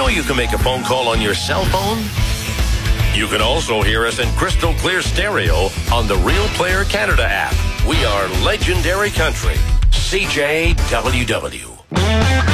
know you can make a phone call on your cell phone? You can also hear us in crystal clear stereo on the Real Player Canada app. We are Legendary Country. CJWW.